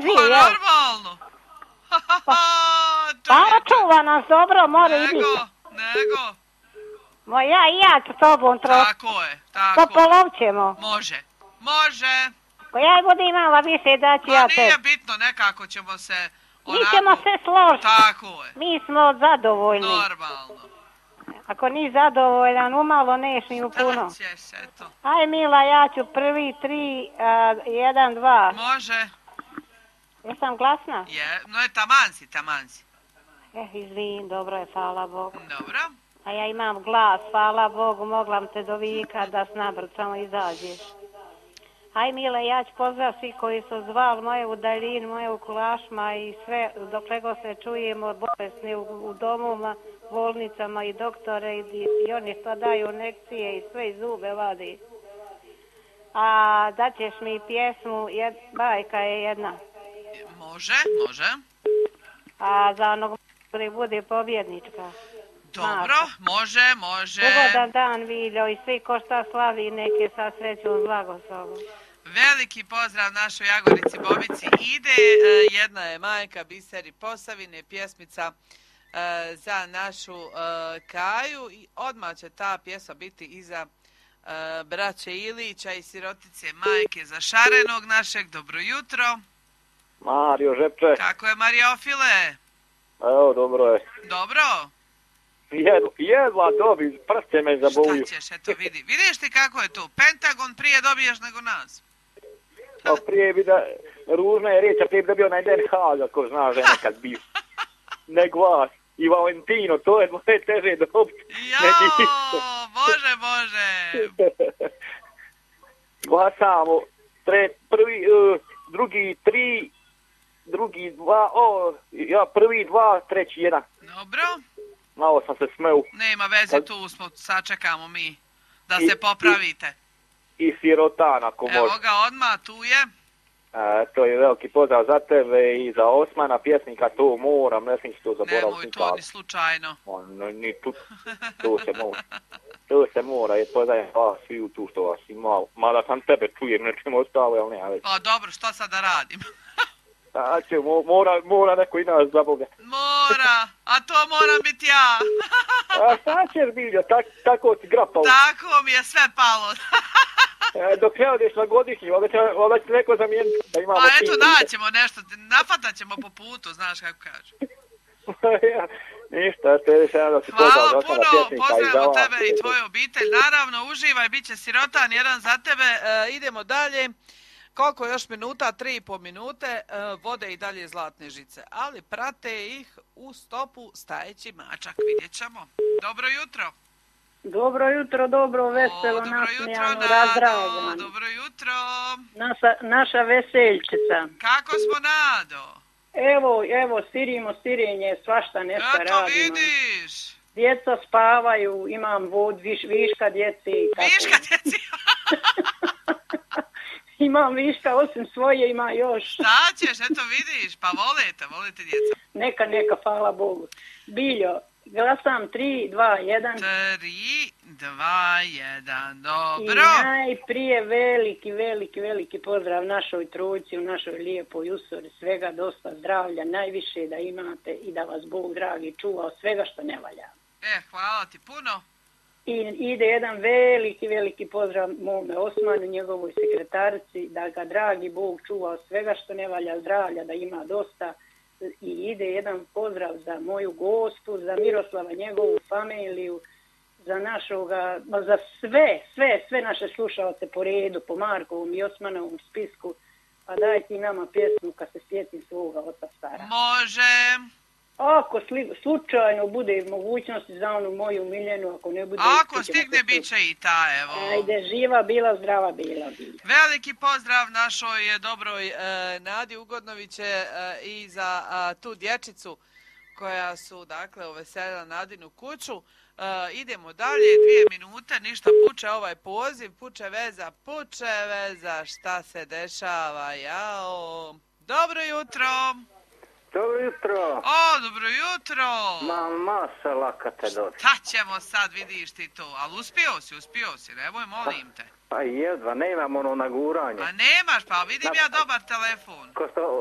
televiziji, Pa jel? normalno. Pa čuva nas dobro, mora i biti. Nego. I ja s tobom troši. Tako je, tako. To polovćemo. Može. Ko ja budem imala više da ću ja te. Nije bitno, nekako ćemo se Mi ćemo se složiti. Tako je. Mi smo zadovoljni. Normalno. Ako nisi zadovoljan, umalo neš ni u puno. Da ćeš, eto. Aj Mila, ja ću prvi 3, 1, 2. Može. Jesam glasna? Je, no je taman si. Izvin, dobro je, hvala Bogu. Dobro. A ja imam glas, hvala Bogu, moglam te dovikat da s nabrcama izađeš. Aj Mile, ja ću pozdrav svi koji su zvali moje u daljini, moje u Kulašma i sve, dokle go se čujemo bolesni u domovima, bolnicama i doktore i oni što daju injekcije i sve iz zube vadi. A daćeš mi pjesmu, bajka je jedna. Može. A za onog koji bude pobjednička. Dobro, može. Ugodan dan, Viljo, i svi ko šta slavi, neke sa srećom blagoslovom. Veliki pozdrav našoj Jagorici Bobici. Ide, jedna je majka Biseri Posavine, pjesmica za našu Kaju i odmah će ta pjesma biti iza braće Ilića i sirotice majke za Šarenog našeg. Dobro jutro. Mario Žepče. Kako je Mariofile? Evo, dobro je. Dobro? Jedva dobi, prste me zaboju. Šta ćeš, eto vidi. Vidiš ti kako je tu? Pentagon prije dobiješ nego nas. Pa prije bi da, ružna je riječ, a prije bi dobio na Den Haag, ako znaš da je nekad bio. Nego vas. I Valentino, to je dvoje teže dobiti. Bože. Glasamo. Drugi 3, drugi 2, ja prvi 2, treći 1. Dobro. Malo sam se smeo. Nema veze, tu smo, sačekamo mi da se popravite. I Sirotana, ako može. Evo ga odmah, tu je. To je veliki pozdrav za tebe i za Osmana, pjesnika, to moram, ne smijem to zaboraviti. Nemoj to ni slučajno. Ni to se mora. To se mora, je pozdravljam vas svi u tu što vas imao. Mada sam tebe čujem, nečem ostalo, ali ne, ali... Pa dobro, što sad da radim? Mora neko i nas zaboga. Mora, a to moram biti ja. A šta ćeš Biljo, tako ti grapao. Tako mi je sve palo. Dok ne odeš na godišnji, onda će neko zamijeniti da imamo... Pa eto, daćemo nešto, nafatat ćemo po putu, znaš kako kažu. Ništa, te da si hvala puno, pozdravimo tebe i tvoju obitelj. Naravno, uživaj, bit će Sirotan, jedan za tebe. Idemo dalje. Koliko još minuta? 3,5 minute. Vode i dalje Zlatne žice. Ali prate ih u stopu Stajeći mačak. Vidjet ćemo. Dobro jutro. Dobro jutro, dobro, veselo, nasmijano, razdraženo. Dobro jutro. Naša veseljčica. Kako smo, Nado? Evo, sirenje, svašta nešto radimo. Eto vidiš. Djeca spavaju, imam viška djeci. Viška djeci? Imam viška, osim svoje ima još. Šta ćeš, eto vidiš, pa volite djeca. Neka, hvala Bogu. Biljo, glasam 3, 2, 1. 3, 2, 1, dobro. I najprije veliki pozdrav našoj trojici, u našoj lijepoj usori, svega dosta zdravlja, najviše da imate i da vas Bog dragi čuva od svega što ne valja. Hvala ti puno. I ide jedan veliki pozdrav mome Osmanu, njegovoj sekretarici, da ga dragi Bog čuva od svega što ne valja, zdravlja, da ima dosta. I ide jedan pozdrav za moju gostu, za Miroslava, njegovu familiju, za za sve naše slušalce po redu, po Markovom i Osmanovom spisku. Pa daj ti nama pjesmu kad se sjetim svoga oca stara. Može. Ako slučajno bude mogućnosti za onu moju Miljenu, ako ne bude... Ako stigne, bit će i ta, evo. Ajde, živa bila, zdrava bila. Veliki pozdrav našoj dobroj Nadi Ugodnoviće i za tu dječicu koja su, dakle, uveselila Nadinu kuću. Idemo dalje, 2 minute, ništa, puče ovaj poziv, puče veza, šta se dešava, jao. Dobro jutro. Dobro jutro. Dobro jutro. Masa laka te dođe. Šta ćemo sad, vidiš ti to, ali uspio si, nemoj, molim te. Pa jedva, nemam ono naguranje. A nemaš, pa vidim ja dobar telefon.